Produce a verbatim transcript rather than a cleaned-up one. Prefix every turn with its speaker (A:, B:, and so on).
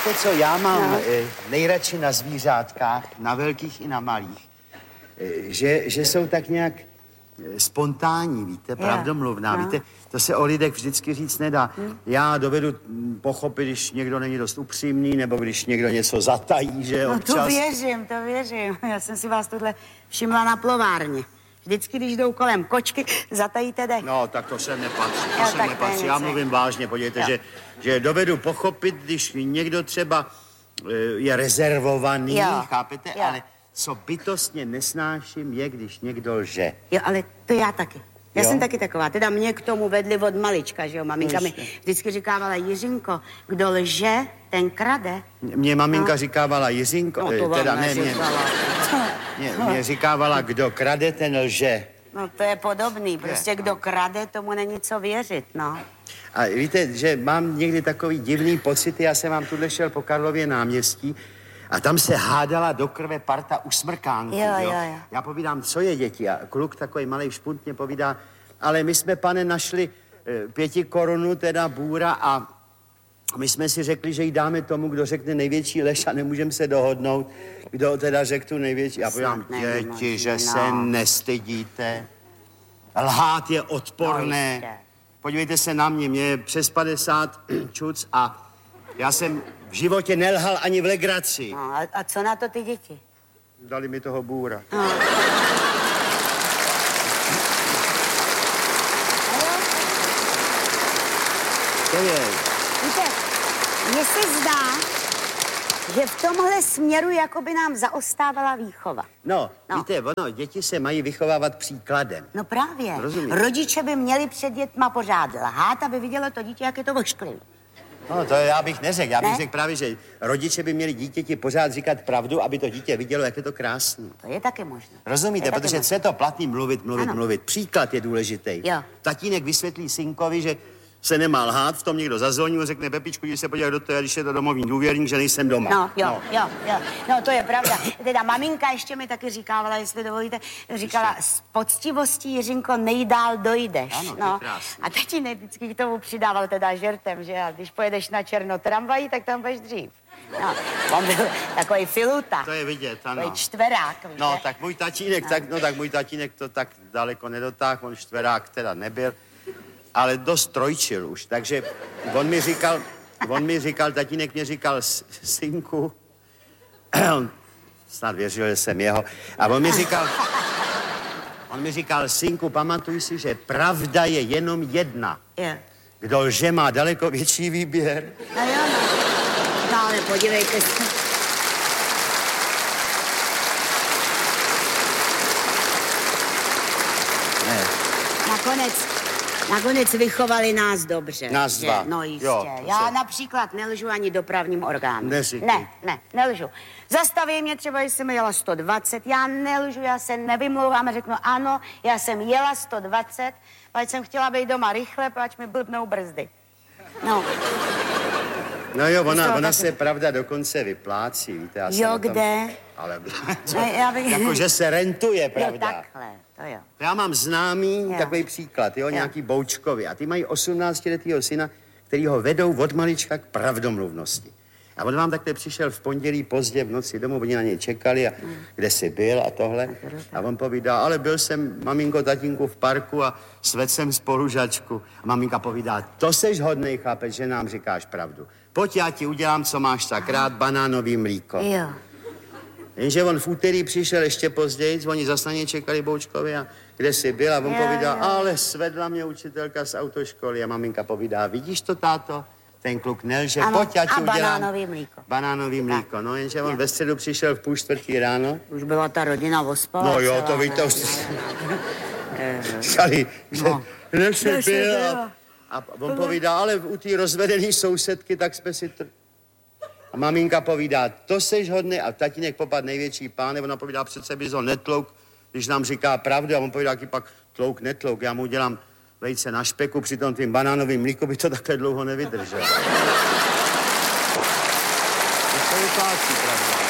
A: víte co, já mám no. eh, nejradši na zvířátkách, na velkých i na malých, eh, že, že jsou tak nějak eh, spontánní, víte, yeah. pravdomluvná, no. víte, to se o lidech vždycky říct nedá. Hmm. Já dovedu pochopit, když někdo není dost upřímný, nebo když někdo něco zatají, že občas...
B: No to věřím, to věřím. Já jsem si vás tohle všimla na plovárně. Vždycky, když jdou kolem kočky, zatajíte dech.
A: No, tak to sem nepatří, to sem nepatří. Já mluvím vážně, podívejte, že, že dovedu pochopit, když někdo třeba je rezervovaný, jo. chápete, jo. ale co bytostně nesnáším je, když někdo lže.
B: Jo, ale to já taky. Já jo? jsem taky taková. Teda mě k tomu vedli od malička, že jo, maminka mi vždycky říkávala, Jiřinko, kdo lže, ten krade.
A: Mě maminka no. říkávala, Jiřinko,
B: no, to
A: teda ne, mě, mě, mě říkávala, kdo krade, ten lže.
B: No to je podobný, prostě je. Kdo krade, tomu není co věřit, no.
A: A víte, že mám někdy takový divný pocity, já jsem vám tuhle šel po Karlově náměstí a tam se hádala do krve parta usmrkánků,
B: jo, jo, jo.
A: Já povídám, co je děti? A kluk takový malej špunt mě povídá, ale my jsme, pane, našli e, pěti korunu, teda bůra a my jsme si řekli, že jí dáme tomu, kdo řekne největší lež a nemůžeme se dohodnout, kdo teda řekl tu největší. Já povídám, děti, že no. se nestydíte. Lhát je odporné. No, podívejte se na mě, mě je přes padesát čuc a já jsem v životě nelhal ani v legraci.
B: No, a, a co na to ty děti?
A: Dali mi toho bůra.
B: No.
A: To je.
B: Víte, mně se zdá, že v tomhle směru jako by nám zaostávala výchova.
A: No, no, víte, ono, děti se mají vychovávat příkladem.
B: No právě.
A: Rozumíte?
B: Rodiče by měli před dětma pořád lhát, aby vidělo to dítě, jak je to ošklivý.
A: No, to já bych neřekl. Já bych
B: ne?
A: řekl právě, že rodiče by měli dítěti pořád říkat pravdu, aby to dítě vidělo, jak je to krásný.
B: To je taky možné.
A: Rozumíte, protože co je to platný mluvit, mluvit, ano. mluvit. Příklad je důležitý.
B: Jo.
A: Tatínek vysvětlí synkovi, že se nemá lhát, v tom někdo zazvoní, řekne Pepičku, když se podívej do toho, když je to domovní důvěrník, že nejsem doma.
B: No, jo, no. jo, jo. No, to je pravda. Teda maminka ještě mi taky říkávala, jestli dovolíte, říkala, s poctivostí, Jiřinko, nejdál dojdeš.
A: Ano,
B: no.
A: krásný.
B: A tatínek vždycky k tomu přidával teda žertem, že a když pojedeš na černo tramvají, tak tam budeš dřív. No, on byl takový filuta.
A: To je vidět, ano.
B: Takový čtverák, víte?
A: No, tak můj tatínek, no. tak, no, tak můj tatínek to tak daleko nedotáhl, on čtverák teda nebyl. Ale dost trojčil už, takže on mi říkal, on mi říkal, tatínek mě říkal, synku, on snad věřil, že jsem jeho, a on mi říkal, on mi říkal, synku, pamatuj si, že pravda je jenom jedna.
B: Je.
A: Kdo lže, má daleko větší výběr.
B: No jo, no. No, ale podívejte se.
A: Ne.
B: Nakonec... Nakonec vychovali nás dobře.
A: Nás dva.
B: No jistě.
A: Jo,
B: Já
A: se...
B: například nelžu ani dopravním orgánu.
A: Neříkej.
B: Ne, ne, nelžu. Zastaví mě třeba, když jsem jela sto dvacet, já nelžu, já se nevymlouvám a řeknu ano, já jsem jela sto dvacet, ale jsem chtěla být doma rychle, pač mi blbnou brzdy. No.
A: No jo, ona, ona se pravda dokonce vyplácí, víte. Já
B: jo,
A: tom...
B: kde?
A: Ale
B: ne, já bych...
A: jakože se rentuje, pravda.
B: Jo, takhle, to jo.
A: Já mám známý
B: jo.
A: takový příklad, jo, jo, nějaký Boučkovi. A ty mají osmnáctiletýho syna, který ho vedou od malička k pravdomluvnosti. A on vám takhle přišel v pondělí pozdě v noci domů, oni na něj čekali a mm. kde jsi byl a tohle. A on povídá, ale byl jsem, maminko, tatínku, v parku a svedl jsem spolužačku. A maminka povídá, to seš hodnej chlapec, že nám říkáš pravdu. Pojď, já ti udělám, co máš tak rád, banánový mlíko.
B: Jo.
A: Jenže on v úterý přišel ještě později, oni zas na něj čekali Boučkovi a kde jsi byl a on jo, povídal, jo. ale svedla mě učitelka z autoškoly a maminka povídá, vidíš to, táto? Ten kluk nelže,
B: ano,
A: pojď, já ti
B: a
A: udělám.
B: banánový mlíko.
A: Banánový mlíko, no jenže on jo. ve středu přišel v půl čtvrtý ráno.
B: Už byla ta rodina ospala.
A: No jo, to víte, už říkali, že
B: no.
A: nelže byl. A, a on povídá, ale u té rozvedené sousedky, tak jsme si to... A maminka povídá, to seš hodný, a tatínek popad největší páne, ona povídá, přece bys ho netlouk, když nám říká pravdu, a on povídá, jaký pak tlouk, netlouk, já mu dělám vejce na špeku, přitom tím banánovým mlíko by to takhle dlouho nevydržel. To je vyplácí, pravda.